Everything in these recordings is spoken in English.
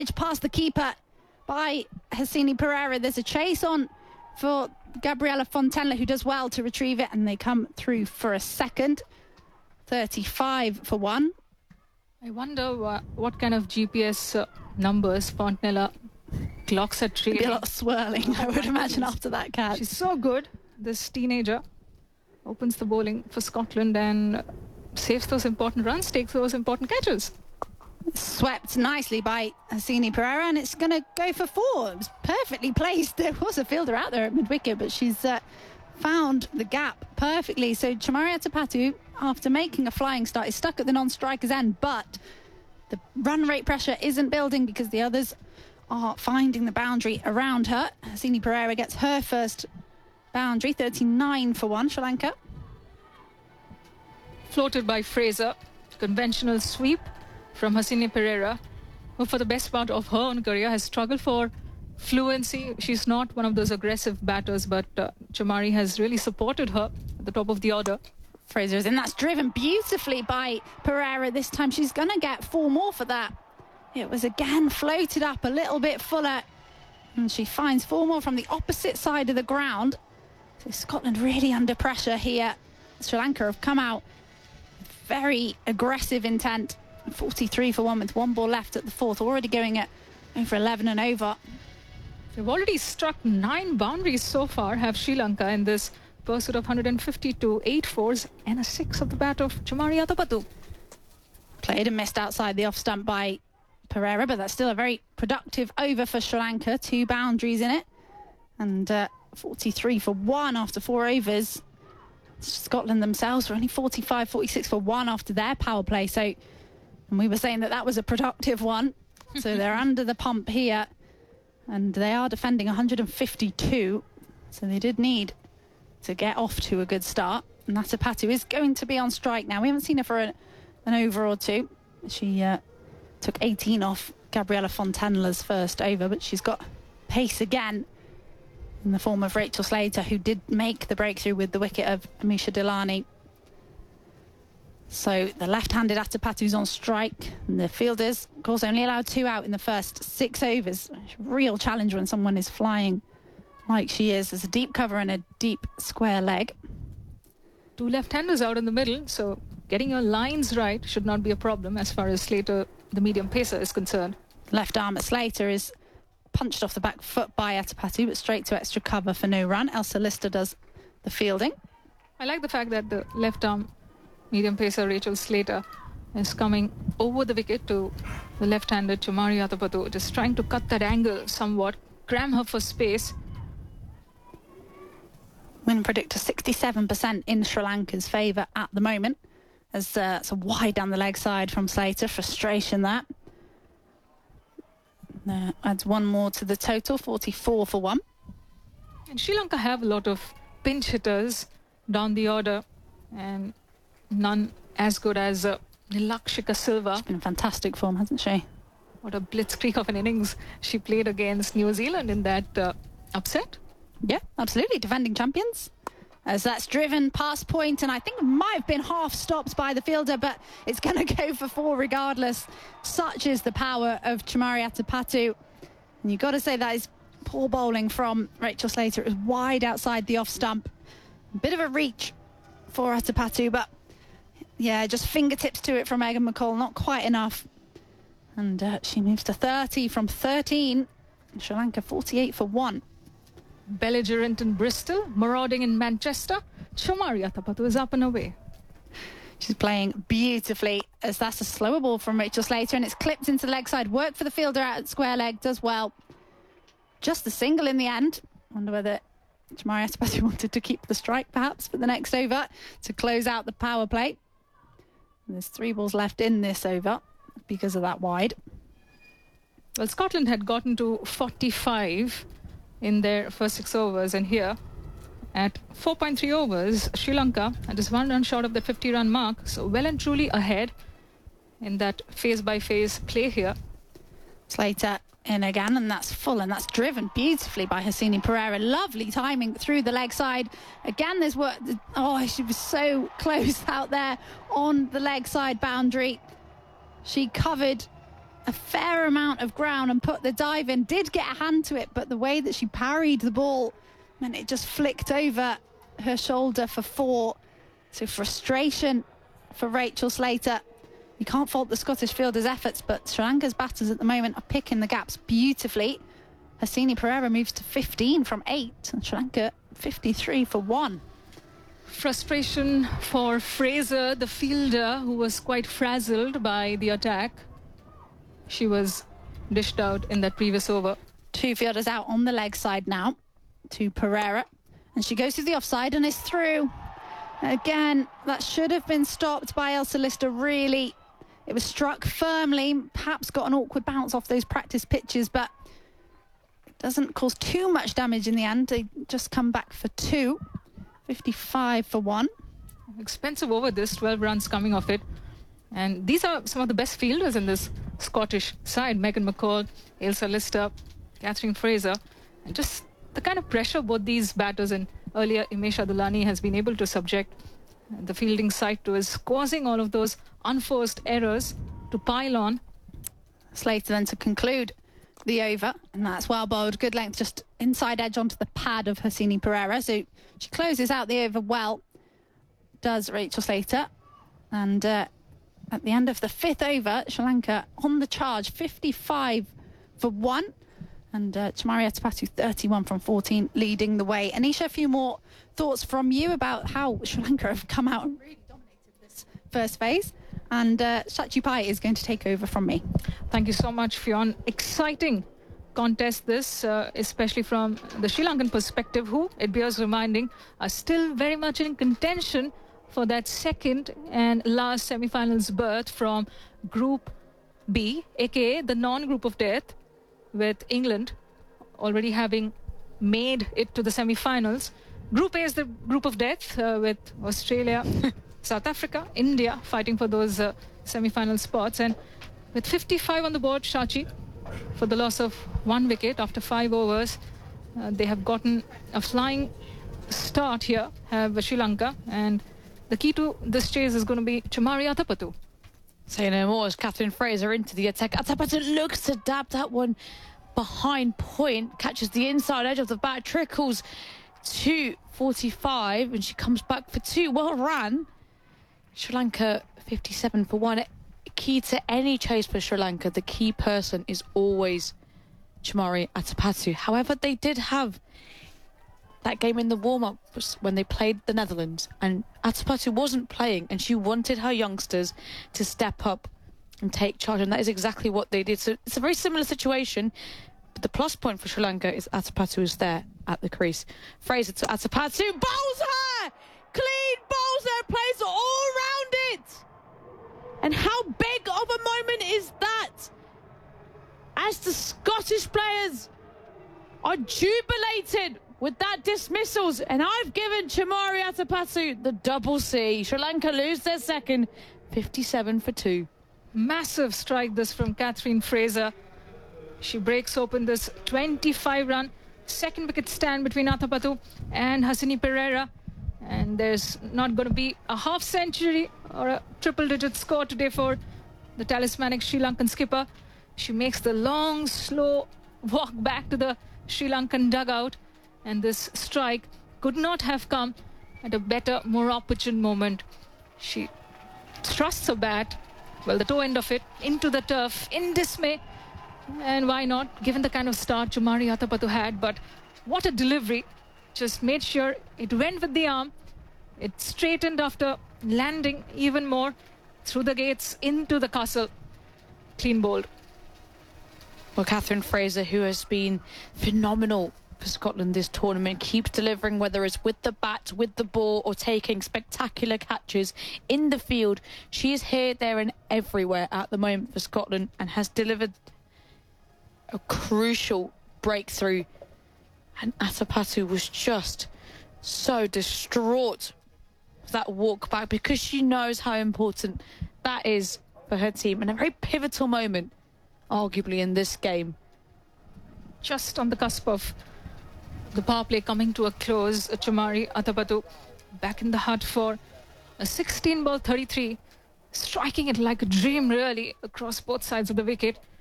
It's past the keeper by Hassini Pereira. There's a chase on for Gabriela Fontenla, who does well to retrieve it, and they come through for a second. 35 for one. I wonder what kind of GPS numbers Fontenla clocks at trailing. Be a lot of swirling, I would imagine, after that catch. She's so good. This teenager opens the bowling for Scotland and saves those important runs, takes those important catches. Swept nicely by Hassini Pereira, and it's going to go for four. It was perfectly placed. There was a fielder out there at mid-wicket, but she's found the gap perfectly. So Chamari Atapattu, after making a flying start, is stuck at the non-striker's end, but the run rate pressure isn't building because the others are finding the boundary around her. Hassini Pereira gets her first boundary, 39 for one, Sri Lanka. Floated by Fraser. Conventional sweep from Hassini Pereira, who for the best part of her own career has struggled for fluency. She's not one of those aggressive batters, but Chamari has really supported her at the top of the order. Fraser's in. That's driven beautifully by Pereira this time. She's going to get four more for that. It was again floated up a little bit fuller, and she finds four more from the opposite side of the ground. So Scotland really under pressure here. Sri Lanka have come out with very aggressive intent. 43 for one with one ball left at the fourth, already going at over 11 and over. They've already struck 9 boundaries so far, have Sri Lanka, in this pursuit of 152, 8 fours and a 6 of the bat of Chamari Atapattu. Played and missed outside the off stump by Pereira, but that's still a very productive over for Sri Lanka. 2 boundaries in it, and 43 for one after 4 overs. Scotland themselves were only 45, 46 for one after their power play. So, and we were saying that was a productive one. So they're under the pump here, and they are defending 152. So they did need to get off to a good start. And Atapattu is going to be on strike now. We haven't seen her for an over or two. She took 18 off Gabriela Fontenla's first over, but she's got pace again in the form of Rachel Slater, who did make the breakthrough with the wicket of Amisha Dilani. So the left-handed Atapattu's on strike, and the fielders, of course, only allowed 2 out in the first 6 overs. Real challenge when someone is flying like she is. There's a deep cover and a deep square leg. 2 left-handers out in the middle, so getting your lines right should not be a problem as far as Slater, the medium pacer, is concerned. Left arm at Slater is punched off the back foot by Atapattu, but straight to extra cover for no run. Elsa Lister does the fielding. I like the fact that the left arm medium pacer Rachel Slater is coming over the wicket to the left-handed Chamari Atapattu, just trying to cut that angle somewhat, cram her for space. Win predictor 67% in Sri Lanka's favour at the moment, as it's a wide down the leg side from Slater. Frustration that. Adds one more to the total, 44 for one. And Sri Lanka have a lot of pinch hitters down the order, and none as good as Nilakshika Silva. She's been in fantastic form, hasn't she? What a blitzkrieg of an innings she played against New Zealand in that upset. Yeah, absolutely. Defending champions. As that's driven past point, and I think it might have been half stopped by the fielder, but it's going to go for 4 regardless. Such is the power of Chamari Atapattu. And you've got to say that is poor bowling from Rachel Slater. It was wide outside the off stump. A bit of a reach for Atapattu, but yeah, just fingertips to it from Megan McCall. Not quite enough. And she moves to 30 from 13. Sri Lanka 48 for one. Belligerent in Bristol, marauding in Manchester. Chamari Atapattu is up and away. She's playing beautifully, as that's a slower ball from Rachel Slater, and it's clipped into the leg side. Work for the fielder out at square leg, does well. Just a single in the end. Wonder whether Chamari Atapattu wanted to keep the strike, perhaps, for the next over to close out the power play. There's 3 balls left in this over because of that wide. Well, Scotland had gotten to 45 in their first 6 overs, and here at 4.3 overs, Sri Lanka are just 1 run short of the 50-run mark, so well and truly ahead in that phase-by-phase play here. Slater in again, and that's full, and that's driven beautifully by Hassini Pereira. Lovely timing through the leg side. Again, there's work. Oh, she was so close out there on the leg side boundary. She covered a fair amount of ground and put the dive in. Did get a hand to it, but the way that she parried the ball meant it just flicked over her shoulder for 4. So frustration for Rachel Slater. You can't fault the Scottish fielders' efforts, but Sri Lanka's batters at the moment are picking the gaps beautifully. Hasini Perera moves to 15 from 8, and Sri Lanka 53 for 1. Frustration for Fraser, the fielder, who was quite frazzled by the attack. She was dished out in that previous over. 2 fielders out on the leg side now to Perera, and she goes to the offside and is through. Again, that should have been stopped by Elsa Lister, really. It was struck firmly, perhaps got an awkward bounce off those practice pitches, but it doesn't cause too much damage in the end. They just come back for 2, 55 for 1. Expensive over this, 12 runs coming off it. And these are some of the best fielders in this Scottish side. Megan McCall, Ailsa Lister, Catherine Fraser. And just the kind of pressure both these batters and earlier Imesh Adulani has been able to subject the fielding side to is causing all of those unforced errors to pile on. Slater then to conclude the over, and that's well bowled. Good length, just inside edge onto the pad of Hasini Perera. So she closes out the over well, does Rachel Slater. And at the end of the 5th over, Sri Lanka on the charge, 55 for 1. And Chamari Atapattu, 31 from 14, leading the way. Anisha, a few more thoughts from you about how Sri Lanka have come out and really dominated this first phase. And Shachi Pai is going to take over from me. Thank you so much, Fionn. Exciting contest this, especially from the Sri Lankan perspective, who, it bears reminding, are still very much in contention for that second and last semi-finals berth from Group B, aka the non-group of death, with England already having made it to the semi-finals. Group A is the group of death with Australia, South Africa, India fighting for those semi-final spots. And with 55 on the board, Shachi, for the loss of 1 wicket after 5 overs, they have gotten a flying start here, have Sri Lanka. And the key to this chase is going to be Chamari Atapattu. Say no more as Catherine Fraser into the attack. Atapattu looks to dab that one behind point, catches the inside edge of the bat, trickles to 45, and she comes back for 2. Well ran. Sri Lanka 57 for 1. Key to any chase for Sri Lanka, the key person is always Chamari Atapattu. However, they did have that game in the warm-up when they played the Netherlands, and Atapattu wasn't playing, and she wanted her youngsters to step up and take charge, and that is exactly what they did. So it's a very similar situation, but the plus point for Sri Lanka is Atapattu is there at the crease. Fraser to Atapattu, bowls her! Clean bowls her, plays all round it! And how big of a moment is that? As the Scottish players are jubilated with that dismissals, and I've given Chamari Atapattu the double C. Sri Lanka lose their second, 57 for 2. Massive strike this from Catherine Fraser. She breaks open this 25-run second wicket stand between Atapattu and Hasini Perera. And there's not going to be a half century or a triple-digit score today for the talismanic Sri Lankan skipper. She makes the long, slow walk back to the Sri Lankan dugout. And this strike could not have come at a better, more opportune moment. She thrusts her bat, well, the toe end of it, into the turf in dismay. And why not, given the kind of start Chamari Atapattu had. But what a delivery. Just made sure it went with the arm. It straightened after landing even more through the gates into the castle. Clean bowled. Well, Catherine Fraser, who has been phenomenal for Scotland this tournament, keeps delivering, whether it's with the bat, with the ball, or taking spectacular catches in the field. She is here, there and everywhere at the moment for Scotland, and has delivered a crucial breakthrough. And Atapattu was just so distraught with that walk back, because she knows how important that is for her team, and a very pivotal moment arguably in this game. Just on the cusp of the power play coming to a close, Chamari Atapattu back in the hut for a 16-ball 33, striking it like a dream really across both sides of the wicket.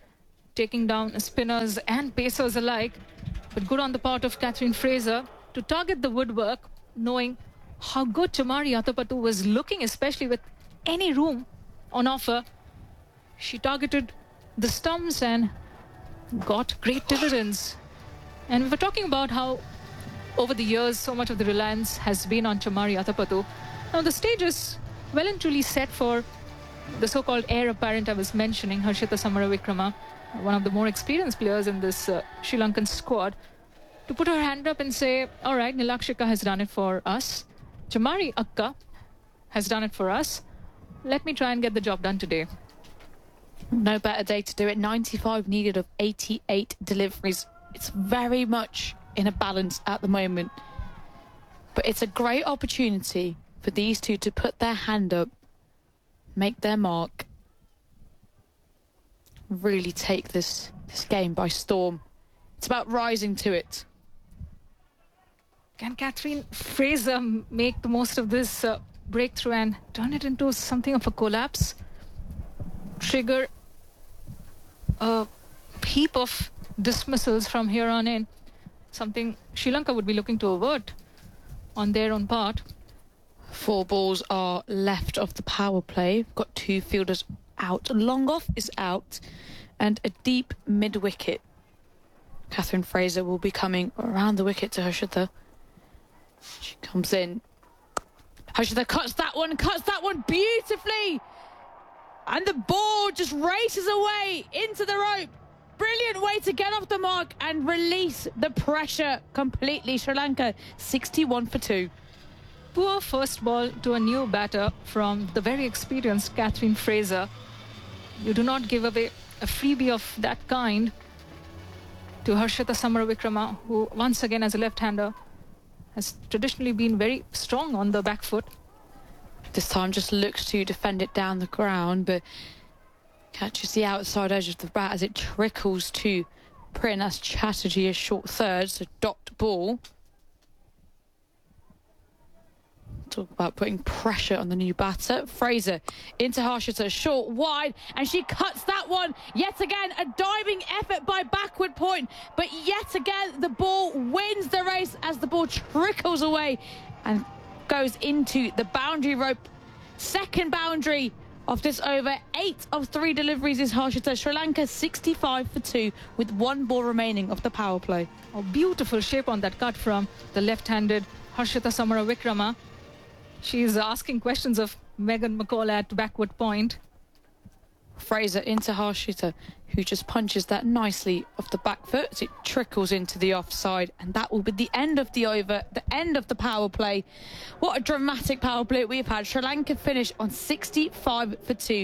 taking down spinners and pacers alike. But good on the part of Catherine Fraser to target the woodwork, knowing how good Chamari Athapattu was looking, especially with any room on offer. She targeted the stumps and got great dividends. And we were talking about how over the years so much of the reliance has been on Chamari Athapattu. Now the stage is well and truly set for the so-called heir apparent I was mentioning, Harshita Samaravikrama, one of the more experienced players in this Sri Lankan squad, to put her hand up and say, all right, Nilakshika has done it for us. Chamari Akka has done it for us. Let me try and get the job done today. No better day to do it. 95 needed of 88 deliveries. It's very much in a balance at the moment. But it's a great opportunity for these two to put their hand up, make their mark, really take this game by storm. It's about rising to it. Can Catherine Fraser make the most of this breakthrough and turn it into something of a collapse? Trigger a heap of dismissals from here on in. Something Sri Lanka would be looking to avert on their own part. 4 balls are left of the power play. Got 2 fielders out. Long off is out. And a deep mid-wicket. Catherine Fraser will be coming around the wicket to Harshita. She comes in. Harshita cuts that one beautifully. And the ball just races away into the rope. Brilliant way to get off the mark and release the pressure completely. Sri Lanka 61 for 2. Poor first ball to a new batter from the very experienced Catherine Fraser. You do not give away a freebie of that kind to Harshita Samaravikrama, who once again as a left-hander has traditionally been very strong on the back foot. This time just looks to defend it down the ground, but catches the outside edge of the bat as it trickles to Prinath Chatterjee, a short third, so dot ball. Talk about putting pressure on the new batter. Fraser into Harshita, short, wide, and she cuts that one. Yet again, a diving effort by backward point, but yet again, the ball wins the race as the ball trickles away and goes into the boundary rope. Second boundary of this over. 8 of 3 deliveries is Harshita. Sri Lanka 65 for 2 with 1 ball remaining of the power play. A beautiful shape on that cut from the left-handed Harshita Samaravikrama. She's asking questions of Megan McCall at backward point. Fraser into Harshita, who just punches that nicely off the back foot as it trickles into the offside. And that will be the end of the over, the end of the power play. What a dramatic power play we've had. Sri Lanka finish on 65 for 2.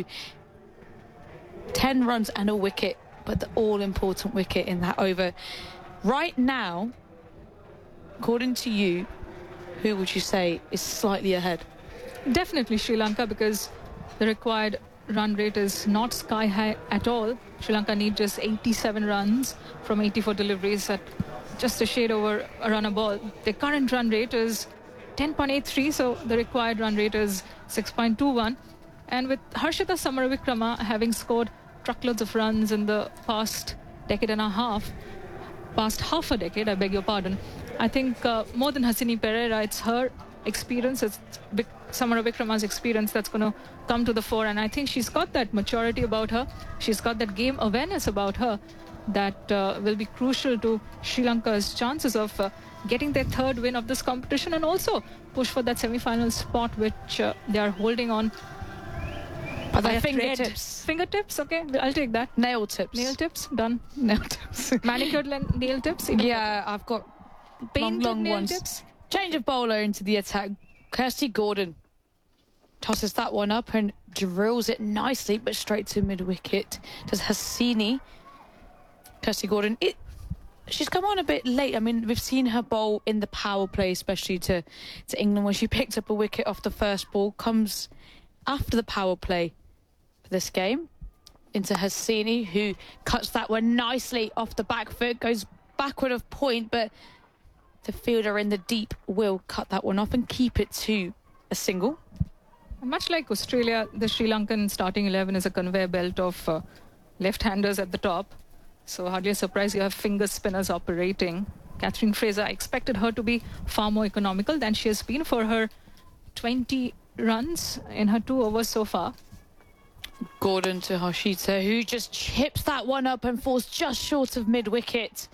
10 runs and a wicket, but the all-important wicket in that over. Right now, according to you, who would you say is slightly ahead? Definitely Sri Lanka, because the required run rate is not sky high at all. Sri Lanka need just 87 runs from 84 deliveries at just a shade over a run a ball. The current run rate is 10.83, so the required run rate is 6.21. And with Harshita Samaravikrama having scored truckloads of runs in the past decade and a half, past half a decade, I beg your pardon, I think more than Hasini Pereira, it's her experience, it's Samaravikrama's experience that's going to come to the fore. And I think she's got that maturity about her. She's got that game awareness about her that will be crucial to Sri Lanka's chances of getting their 3rd win of this competition and also push for that semi-final spot, which they are holding on. By their fingertips. Fingertips, okay, I'll take that. Nail tips. Nail tips, done. Nail tips. Manicured nail tips? Yeah, I've got long nail ones. tips. Change of bowler into the attack. Kirsty Gordon tosses that one up and drills it nicely, but straight to mid-wicket. Does Hasini. Kirsty Gordon, she's come on a bit late. I mean, we've seen her bowl in the power play, especially to England, when she picked up a wicket off the first ball. Comes after the power play for this game. Into Hasini, who cuts that one nicely off the back foot, goes backward of point, but the fielder in the deep will cut that one off and keep it to a single. Much like Australia, the Sri Lankan starting 11 is a conveyor belt of left-handers at the top. So hardly a surprise you have finger spinners operating. Catherine Fraser, I expected her to be far more economical than she has been for her 20 runs in her 2 overs so far. Gordon to Harshita, who just chips that one up and falls just short of mid-wicket.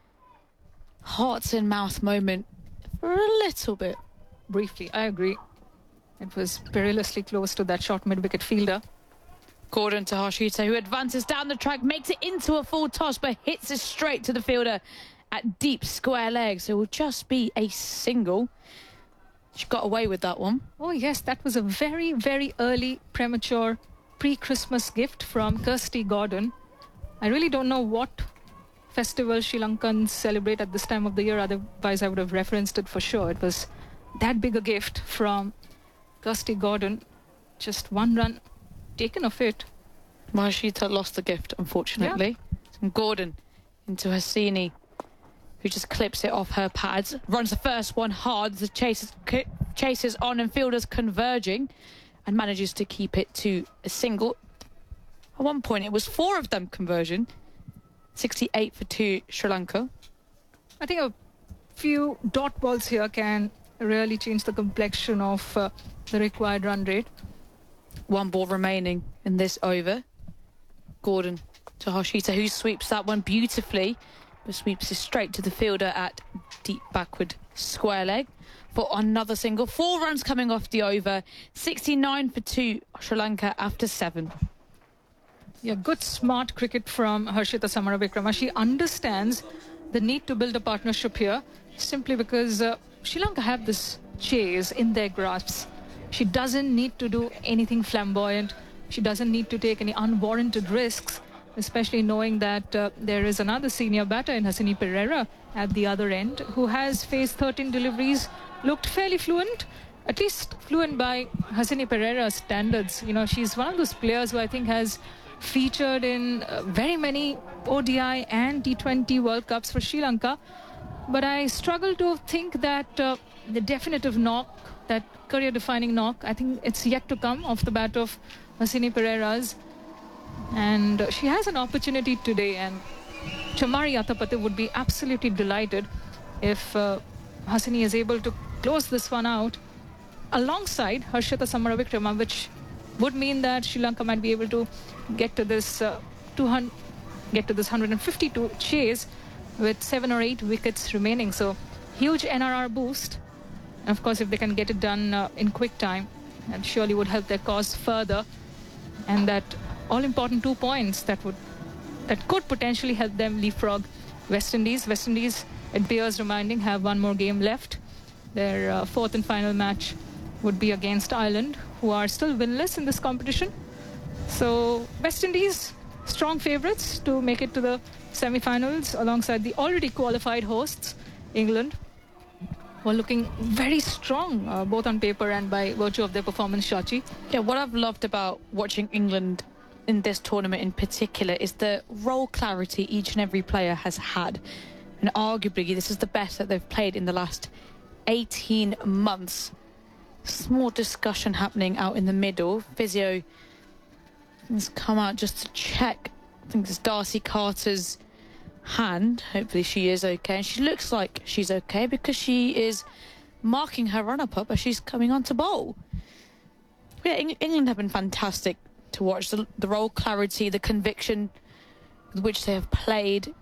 Hearts in mouth moment for a little bit. Briefly, I agree. It was perilously close to that short mid-wicket fielder. Gordon to Harshita, who advances down the track, makes it into a full toss, but hits it straight to the fielder at deep square leg. So it will just be a single. She got away with that one. Oh yes, that was a very, very early premature pre-Christmas gift from Kirsty Gordon. I really don't know what festival Sri Lankans celebrate at this time of the year, otherwise I would have referenced it for sure. It was that big a gift from Kirsty Gordon. Just 1 run taken off it. Harshita lost the gift, unfortunately. Yeah. And Gordon into Hassini, who just clips it off her pads. Runs the first one hard. The chases on and fielders converging and manages to keep it to a single. At one point, it was 4 of them conversion. 68 for 2 Sri Lanka. I think a few dot balls here can really change the complexion of the required run rate. 1 ball remaining in this over. Gordon to Harshita, who sweeps that one beautifully, but sweeps it straight to the fielder at deep backward square leg for another single. 4 runs coming off the over. 69 for 2 Sri Lanka after 7. Yeah, good smart cricket from Harshita Samaravikrama. She understands the need to build a partnership here simply because Sri Lanka have this chase in their grasps. She doesn't need to do anything flamboyant. She doesn't need to take any unwarranted risks, especially knowing that there is another senior batter in Hassini Pereira at the other end who has faced 13 deliveries, looked fairly fluent, at least fluent by Hassini Pereira's standards. You know, she's one of those players who I think has featured in very many ODI and T20 World Cups for Sri Lanka. But I struggle to think that the definitive knock, that career-defining knock, I think it's yet to come off the bat of Hassini Pereira's. And she has an opportunity today, and Chamari Athapathy would be absolutely delighted if Hassini is able to close this one out alongside Harshita Samaravikrama, which would mean that Sri Lanka might be able to get to this 152 chase with 7 or 8 wickets remaining. So huge NRR boost. And of course, if they can get it done in quick time, that surely would help their cause further. And that all-important 2 points that could potentially help them leapfrog West Indies. West Indies, it bears reminding, have 1 more game left. Their 4th and final match would be against Ireland, who are still winless in this competition. So West Indies, strong favourites to make it to the semi-finals alongside the already qualified hosts, England, who are looking very strong, both on paper and by virtue of their performance, Shachi. Yeah, what I've loved about watching England in this tournament in particular is the role clarity each and every player has had. And arguably, this is the best that they've played in the last 18 months. Small discussion happening out in the middle. Physio has come out just to check. I think it's Darcy Carter's hand. Hopefully she is okay. And she looks like she's okay because she is marking her run-up as she's coming on to bowl. Yeah, England have been fantastic to watch. The role clarity, the conviction with which they have played.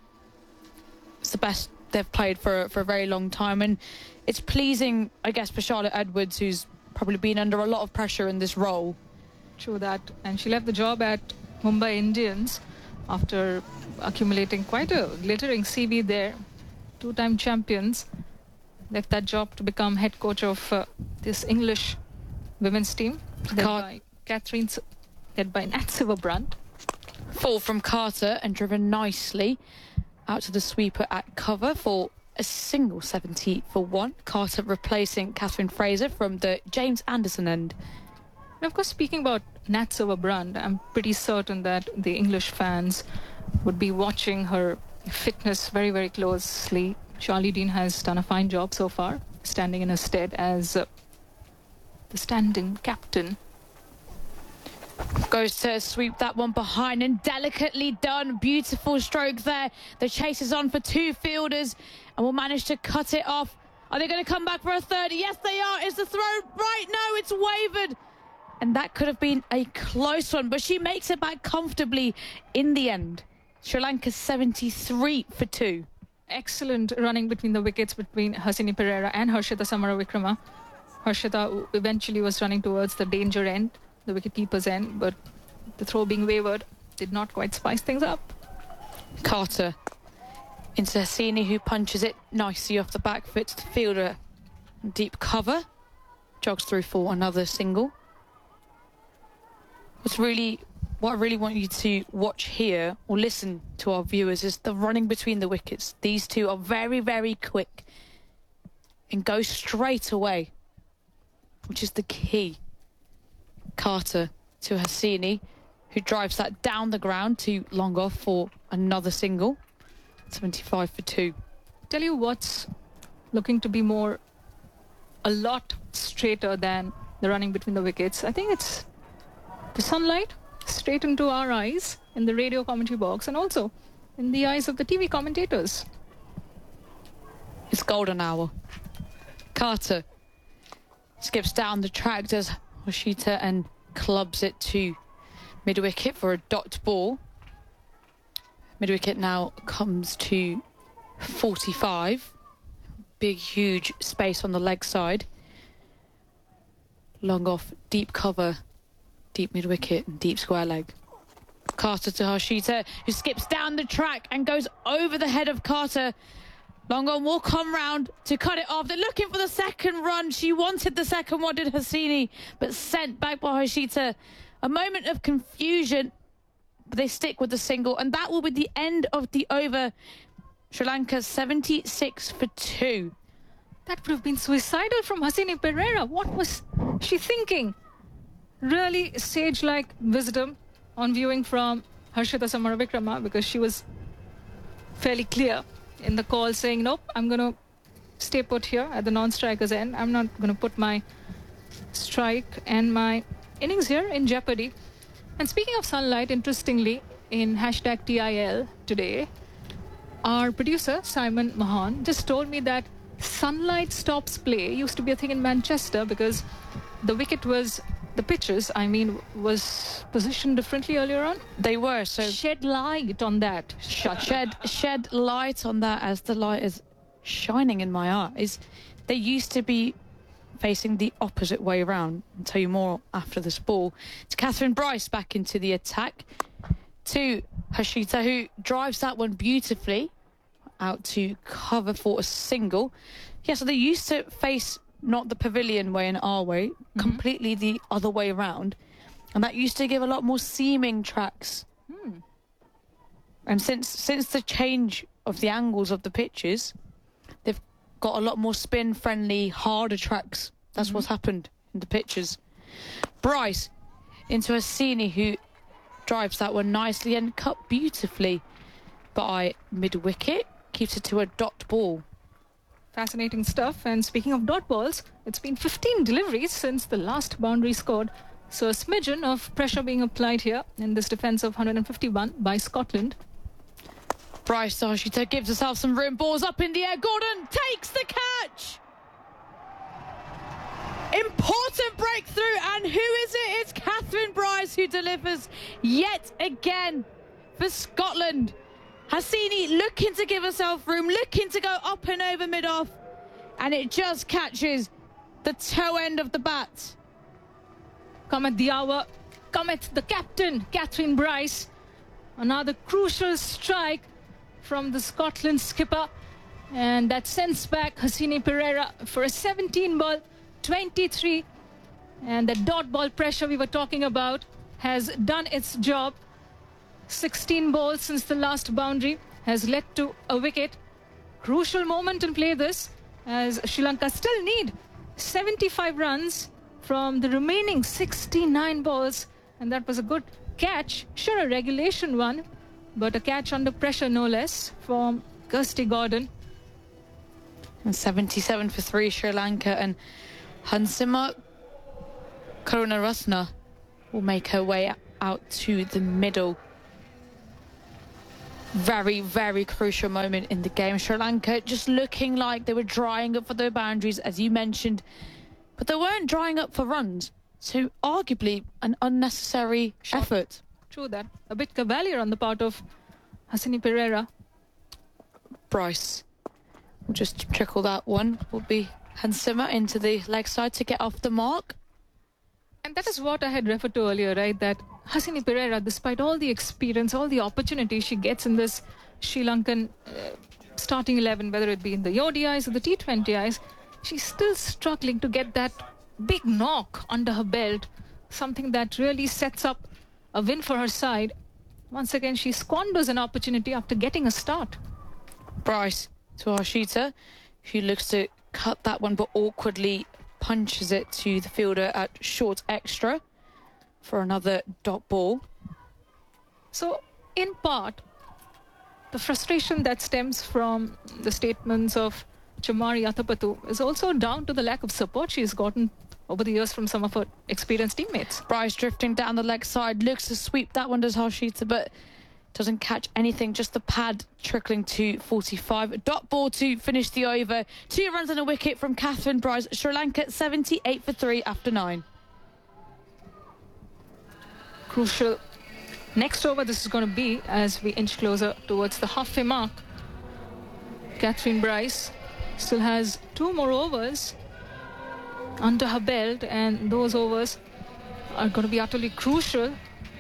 It's the best they've played for a very long time. And it's pleasing, I guess, for Charlotte Edwards, who's probably been under a lot of pressure in this role. True that. And she left the job at Mumbai Indians after accumulating quite a glittering CV there. 2-time champions. Left that job to become head coach of this English women's team, led by Nat Silverbrandt. Fall from Carter and driven nicely out to the sweeper at cover for a single 70 for 1. Carter replacing Catherine Fraser from the James Anderson end. And of course, speaking about Nat Silverbrandt, I'm pretty certain that the English fans would be watching her fitness very, very closely. Charlie Dean has done a fine job so far, standing in her stead as the standing captain. Goes to sweep that one behind and delicately done. Beautiful stroke there. The chase is on for two fielders and will manage to cut it off. Are they going to come back for a third? Yes, they are. Is the throw right? No, it's wavered. And that could have been a close one, but she makes it back comfortably in the end. Sri Lanka 73 for 2. Excellent running between the wickets between Hasini Pereira and Harshita Samaravikrama. Harshita eventually was running towards the danger end, the wicketkeeper's end, but the throw being wavered did not quite spice things up. Carter into Hasini, who punches it nicely off the back foot to the fielder. Deep cover. Jogs through for another single. What I really want you to watch here or listen to our viewers is the running between the wickets. These two are very, very quick and go straight away, which is the key. Carter to Hasini, who drives that down the ground to long off for another single. 75 for 2. Tell you what's looking to be a lot straighter than the running between the wickets. I think it's the sunlight straight into our eyes in the radio commentary box and also in the eyes of the TV commentators. It's golden hour. Carter skips down the track, does Harshita, and clubs it to mid-wicket for a dot ball. Mid-wicket now comes to 45. Big, huge space on the leg side. Long off, deep cover, deep mid-wicket and deep square leg. Carter to Harshita, who skips down the track and goes over the head of Carter. Long on will come round to cut it off. They're looking for the second run. She wanted the second one, did Hasini, but sent back by Harshita. A moment of confusion, but they stick with the single, and that will be the end of the over. Sri Lanka 76 for 2. That would have been suicidal from Hasini Pereira. What was she thinking? Really sage-like wisdom on viewing from Harshita Samaravikrama, because she was fairly clear in the call saying, nope, I'm going to stay put here at the non-striker's end. I'm not going to put my strike and my innings here in jeopardy. And speaking of sunlight, interestingly, in #TIL today, our producer, Simon Mahan, just told me that sunlight stops play used to be a thing in Manchester because the pitches, was positioned differently earlier on. They were, so Shed light on that. shed light on that as the light is shining in my eyes. They used to be facing the opposite way around. I'll tell you more after this ball. It's Catherine Bryce back into the attack to Harshita, who drives that one beautifully out to cover for a single. Yeah, so they used to face not the pavilion way and our way, completely the other way around. And that used to give a lot more seaming tracks. And since the change of the angles of the pitches, they've got a lot more spin-friendly, harder tracks. That's what's happened in the pitches. Bryce into Hasini, who drives that one nicely and cut beautifully by mid-wicket. Keeps it to a dot ball. Fascinating stuff. And speaking of dot balls, it's been 15 deliveries since the last boundary scored. So a smidgen of pressure being applied here in this defence of 151 by Scotland. Bryce Harshita gives herself some room. Balls up in the air. Gordon takes the catch. Important breakthrough. And who is it? It's Catherine Bryce who delivers yet again for Scotland. Hasini looking to give herself room, looking to go up and over mid-off, and it just catches the toe end of the bat. Come at the hour, come at the captain, Catherine Bryce. Another crucial strike from the Scotland skipper, and that sends back Hasini Pereira for a 17-ball 23, and the dot ball pressure we were talking about has done its job. 16 balls since the last boundary has led to a wicket. Crucial moment in play this, as Sri Lanka still need 75 runs from the remaining 69 balls. And that was a good catch. Sure, a regulation one, but a catch under pressure no less from Kirsty Gordon. And 77 for 3 Sri Lanka, and Hansima Karunarasna will make her way out to the middle. Very, very crucial moment in the game. Sri Lanka just looking like they were drying up for their boundaries, as you mentioned, but they weren't drying up for runs. So arguably an unnecessary effort. True that. A bit cavalier on the part of Hasini Pereira. Bryce will just trickle that one. Will be Hansima into the leg side to get off the mark. And that is what I had referred to earlier, right? That Hasini Pereira, despite all the experience, all the opportunities she gets in this Sri Lankan starting 11, whether it be in the ODIs or the T20Is, she's still struggling to get that big knock under her belt, something that really sets up a win for her side. Once again, she squanders an opportunity after getting a start. Bryce to Harshita. She looks to cut that one, but awkwardly punches it to the fielder at short extra for another dot ball. So, in part, the frustration that stems from the statements of Chamari Athapattu is also down to the lack of support she's gotten over the years from some of her experienced teammates. Bryce drifting down the leg side, looks to sweep that one, does Harshita, but doesn't catch anything, just the pad trickling to 45. A dot ball to finish the over. 2 runs and a wicket from Catherine Bryce. Sri Lanka 78 for 3 after 9. Crucial next over this is going to be as we inch closer towards the halfway mark. Catherine Bryce still has 2 more overs under her belt, and those overs are going to be utterly crucial.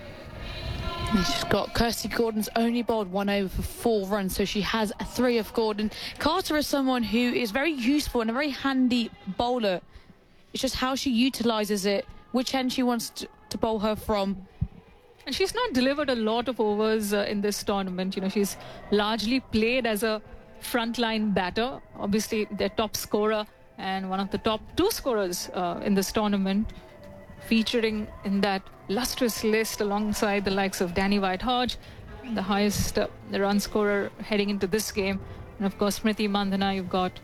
And she's got Kirsty Gordon's only bowled 1 over for 4 runs, so she has 3 of Gordon. Carter is someone who is very useful and a very handy bowler. It's just how she utilises it, which end she wants to bowl her from. And she's not delivered a lot of overs in this tournament. You know, she's largely played as a frontline batter. Obviously, their top scorer and one of the top 2 scorers in this tournament, featuring in that lustrous list alongside the likes of Danny White-Hodge, the highest run scorer heading into this game. And of course, Smriti Mandhana, you've got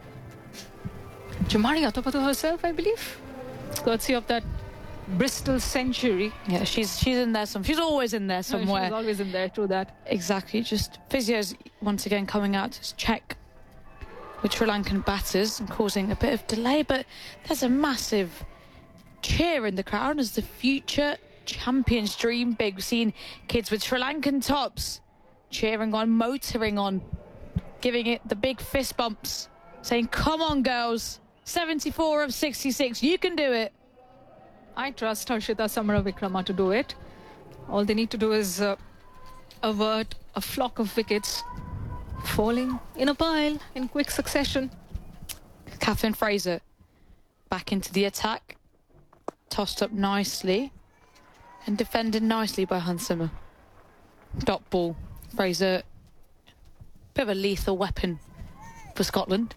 Chamari Athapattu herself, I believe, courtesy of that Bristol century. Yeah, she's in there. She's always in there somewhere. She's always in there, true that. Exactly. Just physios once again coming out to check with Sri Lankan batters and causing a bit of delay, but there's a massive cheer in the crowd as the future champions dream big. We've seen kids with Sri Lankan tops cheering on, motoring on, giving it the big fist bumps, saying, come on girls, 74 of 66, you can do it. I trust Harshita Samara Vikrama to do it. All they need to do is avert a flock of wickets falling in a pile in quick succession. Catherine Fraser back into the attack, tossed up nicely and defended nicely by Hansima. Dot ball. Fraser, bit of a lethal weapon for Scotland.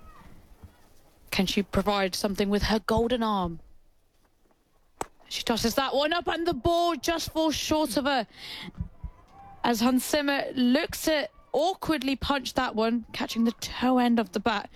Can she provide something with her golden arm? She tosses that one up and the ball just falls short of her as Hansima looks to awkwardly punch that one, catching the toe end of the bat.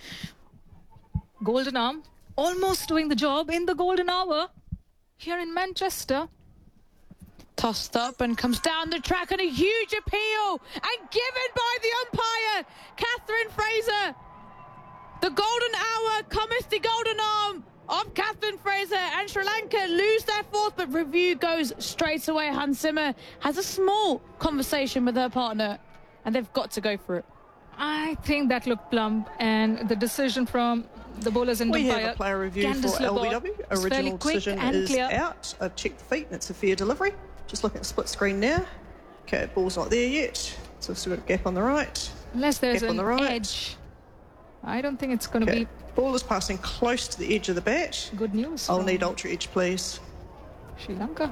Golden arm almost doing the job in the golden hour here in Manchester. Tossed up and comes down the track, and a huge appeal and given by the umpire, Catherine Fraser. The golden hour cometh the golden arm of Catherine Fraser, and Sri Lanka lose their 4th, but review goes straight away. Hansima has a small conversation with her partner and they've got to go for it. I think that looked plump, and the decision from the bowlers and we umpire, have a player review Candice for LeBeau, LBW. is fairly Original quick decision and is clear. out. I've checked the feet and it's a fair delivery. Just looking at the split screen now. Okay, ball's not there yet. So we've still got a gap on the right. Unless there's Gap on an the right. edge, I don't think it's going to Okay, be ball is passing close to the edge of the bat. good news. I'll from need ultra edge, please. Sri Lanka.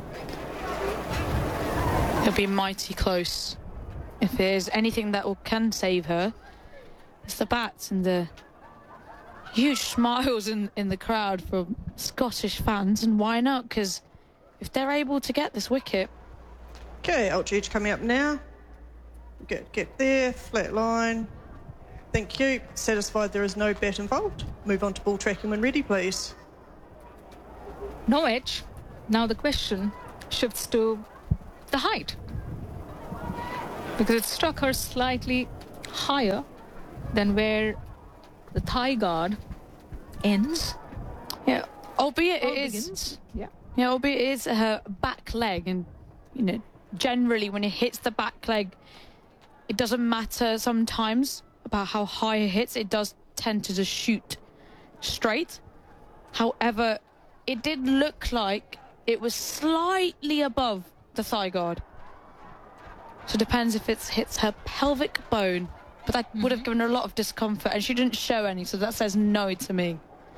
It'll be mighty close. If there's anything that can save her, it's the bats and the huge smiles in the crowd from Scottish fans. And why not? Because if they're able to get this wicket... Okay, ultra edge coming up now. Get there, flat line. Thank you. Satisfied there is no bat involved. Move on to ball tracking when ready, please. No edge. Now the question shifts to the height. Because it struck her slightly higher than where the thigh guard ends. Yeah, albeit Or it is. begins. Yeah. Yeah, albeit it is her back leg, and generally when it hits the back leg, it doesn't matter sometimes about how high it hits. It does tend to just shoot straight. However, it did look like it was slightly above the thigh guard. So it depends if it hits her pelvic bone, but that would have given her a lot of discomfort, and she didn't show any, so that says no to me.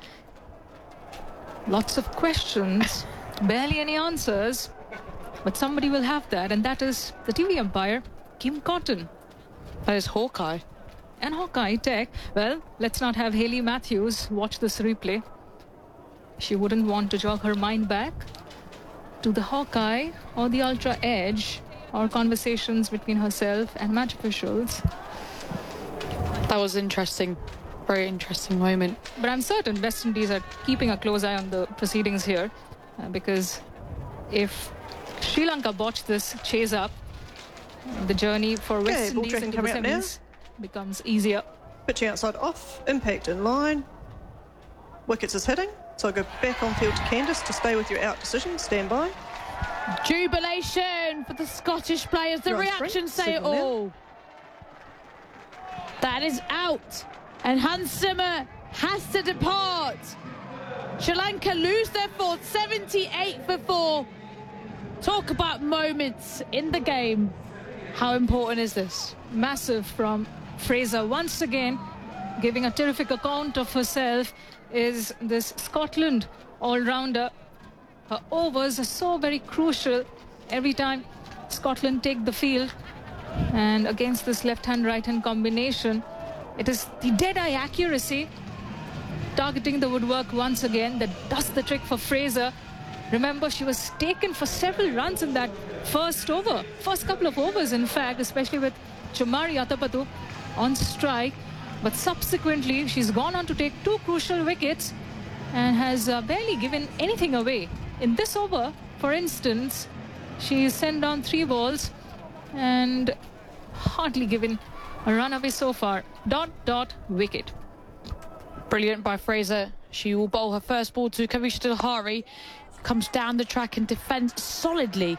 Lots of questions, barely any answers, but somebody will have that, and that is the TV umpire, Kim Cotton. That is Hawkeye. And Hawkeye Tech. Well, let's not have Hayley Matthews watch this replay. She wouldn't want to jog her mind back to the Hawkeye or the Ultra Edge or conversations between herself and match officials. That was interesting. Very interesting moment. But I'm certain West Indies are keeping a close eye on the proceedings here because if Sri Lanka botched this chase up, the journey for West ball Indies tracking into the coming up now. semis becomes easier. Pitching outside off, impact in line. Wickets is hitting, so I'll go back on field to Candice to stay with your out decision. Stand by. Jubilation for the Scottish players. The You're on reactions three. say it Signal now. all. That is out. And Hans Zimmer has to depart. Sri Lanka lose their fourth, 78 for 4. Talk about moments in the game. How important is this? Massive from Fraser once again, giving a terrific account of herself, is this Scotland all-rounder. Her overs are so very crucial every time Scotland take the field, and against this left-hand right-hand combination, it is the dead-eye accuracy targeting the woodwork once again that does the trick for Fraser. Remember, she was taken for several runs in that first couple of overs, in fact, especially with Chamari Atapattu on strike. But subsequently, she's gone on to take 2 crucial wickets and has barely given anything away. In this over, for instance, she sent down 3 balls and hardly given a run away so far. ... wicket. Brilliant by Fraser. She will bowl her first ball to Kavisha Dilhari. Comes down the track and defends solidly.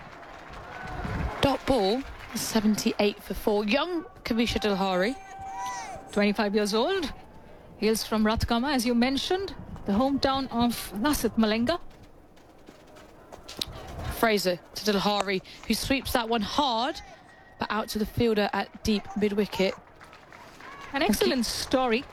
Dot ball, 78 for 4. Young Kavisha Dilhari. 25 years old. Hails from Rathkama, as you mentioned, the hometown of Lasith Malenga. Fraser to Dilhari, who sweeps that one hard, but out to the fielder at deep mid-wicket. An excellent story.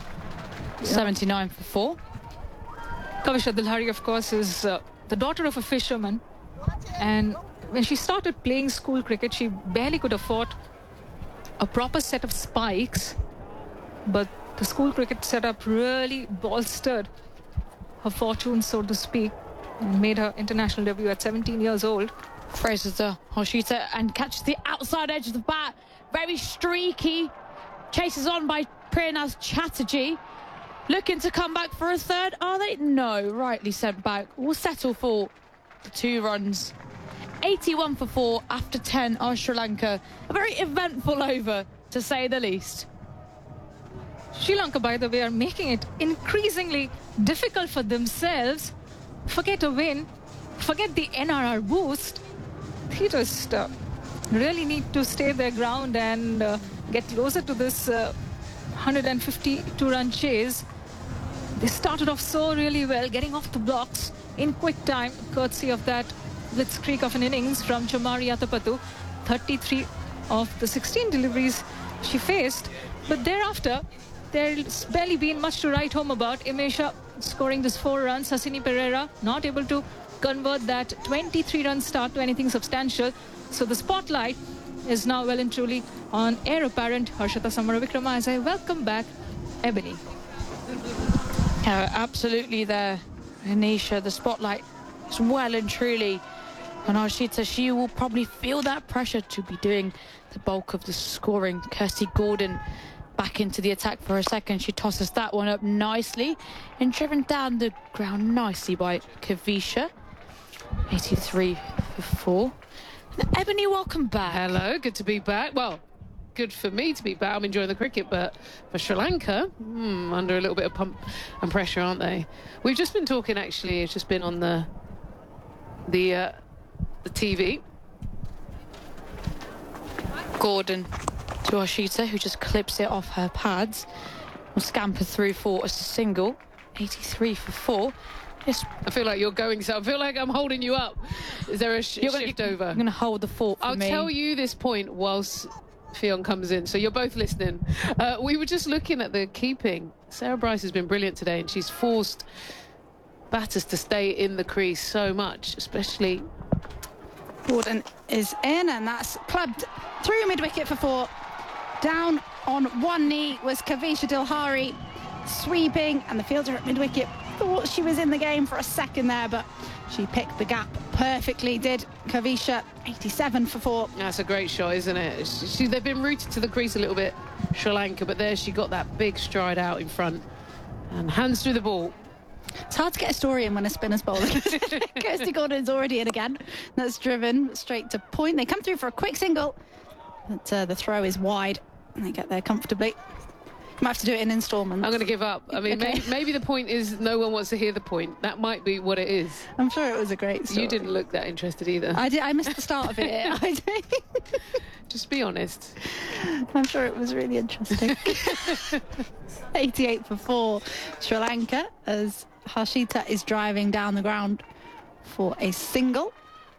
79 for 4. Kavisha Dilhari, of course, is the daughter of a fisherman. And when she started playing school cricket, she barely could afford a proper set of spikes. But the school cricket setup really bolstered her fortune, so to speak, and made her international debut at 17 years old. Fraser to Hoshita and catches the outside edge of the bat. Very streaky. Chases on by Priyanath Chatterjee. Looking to come back for a third. Are they? No, rightly sent back. We'll settle for the 2 runs. 81 for 4 after 10 are Sri Lanka. A very eventful over, to say the least. Sri Lanka, by the way, are making it increasingly difficult for themselves. Forget a win, forget the NRR boost. They just really need to stay their ground and get closer to this 152-run chase. They started off so really well, getting off the blocks in quick time, courtesy of that blitzkrieg of an innings from Chamari Atapattu. 33 of the 16 deliveries she faced. But thereafter, there's barely been much to write home about. Imesha scoring just 4 runs. Hasini Pereira not able to convert that 23-run start to anything substantial. So the spotlight is now well and truly on heir apparent Harshita Samaravikrama as I welcome back Ebony. Yeah, absolutely there, Anisha. The spotlight is well and truly on Harshita. She will probably feel that pressure to be doing the bulk of the scoring. Kirsty Gordon back into the attack for a second. She tosses that one up nicely and driven down the ground nicely by Kavisha. 83 for 4. Ebony, welcome back. Hello, good to be back. Well, good for me to be back. I'm enjoying the cricket, but for Sri Lanka, under a little bit of pump and pressure, aren't they? We've just been talking, actually. It's just been on the TV. Gordon to Harshita, who just clips it off her pads. Will scamper through for a single. 83 for 4. Yes. I feel like you're going, so I feel like I'm holding you up. Is there a shift over? I'm going to hold the fort for I'll me. tell you this point whilst Fionn comes in, so you're both listening. We were just looking at the keeping. Sarah Bryce has been brilliant today, and she's forced batters to stay in the crease so much, especially... Gordon is in, and that's clubbed through mid-wicket for 4. Down on one knee was Kavisha Dilhari, sweeping, and the fielder at mid-wicket thought she was in the game for a second there, but she picked the gap perfectly, did Kavisha. 87 for 4. That's a great shot, isn't it? They've been rooted to the crease a little bit, Sri Lanka, but there she got that big stride out in front and hands through the ball. It's hard to get a story in when a spinner's bowling. Kirsty Gordon's already in again. That's driven straight to point. They come through for a quick single, but the throw is wide, and they get there comfortably. Might have to do it in instalments. I'm going to give up. I mean, Okay. maybe the point is no one wants to hear the point. That might be what it is. I'm sure it was a great story. You didn't look that interested either. I missed the start of it. Just be honest. I'm sure it was really interesting. 88 for 4, Sri Lanka, as Harshita is driving down the ground for a single.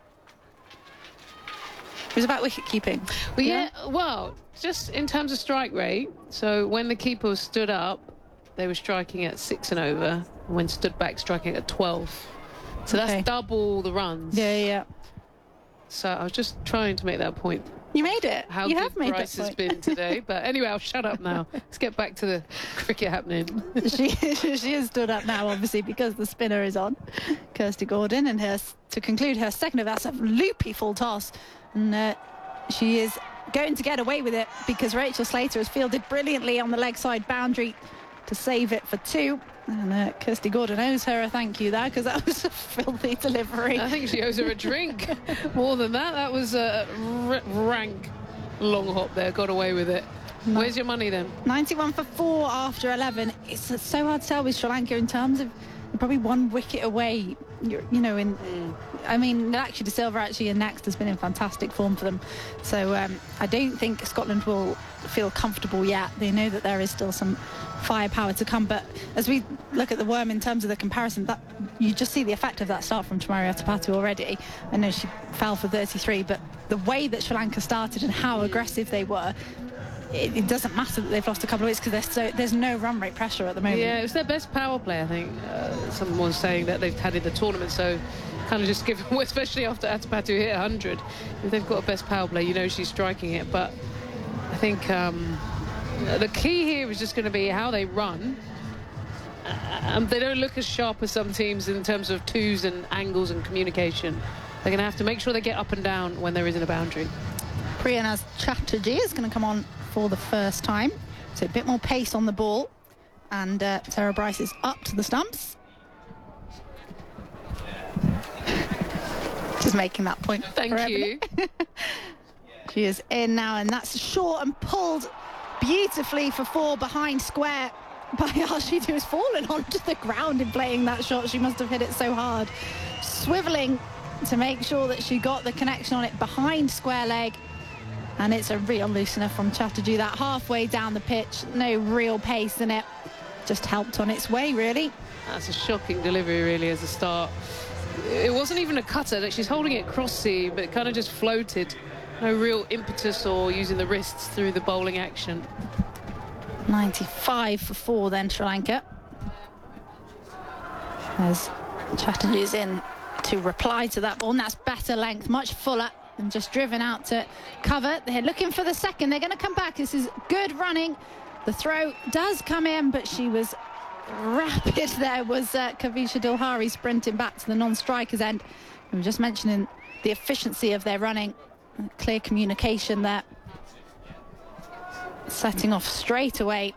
It was about wicket keeping. Well, yeah, well, just in terms of strike rate, so when the keeper stood up, they were striking at 6 and over, and when stood back, striking at 12. So Okay. that's double the runs. Yeah. So I was just trying to make that point. You made it. How you good have made Bryce that has point. been today. But anyway, I'll shut up now. Let's get back to the cricket happening. she has stood up now, obviously, because the spinner is on. Kirsty Gordon, and to conclude her second of that's a loopy full toss. And she is going to get away with it because Rachel Slater has fielded brilliantly on the leg side boundary to save it for 2. And Kirsty Gordon owes her a thank you there, because that was a filthy delivery. I think she owes her a drink. More than that, that was a rank long hop there. Got away with it. Where's your money then? 91 for 4 after 11. It's so hard to tell with Sri Lanka in terms of probably 1 wicket away. I mean, Lakshya De Silva actually in next has been in fantastic form for them. So I don't think Scotland will feel comfortable yet. They know that there is still some firepower to come. But as we look at the Worm in terms of the comparison, that you just see the effect of that start from Tamari Atapattu already. I know she fell for 33, but the way that Sri Lanka started and how aggressive they were, it doesn't matter that they've lost a couple of wickets because there's no run rate pressure at the moment. Yeah, it was their best power play, I think. Someone was saying that they've had in the tournament, so kind of just give, especially after Atapattu hit 100, if they've got a best power play, you know she's striking it. But I think the key here is just going to be how they run. They don't look as sharp as some teams in terms of twos and angles and communication. They're going to have to make sure they get up and down when there isn't a boundary. Priyanaz Chatterjee is going to come on for the first time, so a bit more pace on the ball, and Sarah Bryce is up to the stumps. Just making that point. Thank you. She is in now, and that's short and pulled beautifully for 4 behind square by Harshita, who's fallen onto the ground in playing that shot. She must have hit it so hard, swiveling to make sure that she got the connection on it behind square leg. And it's a real loosener from Chatterjee, that halfway down the pitch, no real pace in it, just helped on its way, really. That's a shocking delivery, really, as a start. It wasn't even a cutter, that she's holding it cross seam, but it kind of just floated. No real impetus or using the wrists through the bowling action. 95 for 4 then, Sri Lanka. As Chatterjee's in to reply to that ball, and that's better length, much fuller, and just driven out to cover. They're looking for the second. They're going to come back. This is good running. The throw does come in, but she was rapid. There was Kavisha Dilhari sprinting back to the non-strikers end. We were just mentioning the efficiency of their running. Clear communication there. Setting off straight away.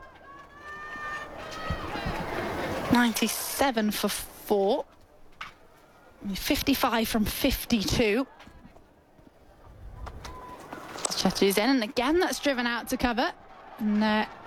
97 for 4. 55 from 52. Chatterjee in, and again that's driven out to cover. And